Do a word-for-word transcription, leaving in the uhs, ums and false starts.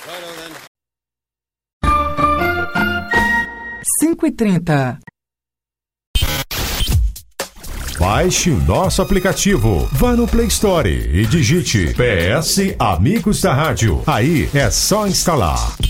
cinco e trinta. Baixe o nosso aplicativo. Vá no Play Store e digite P S Amigos da Rádio. Aí é só instalar.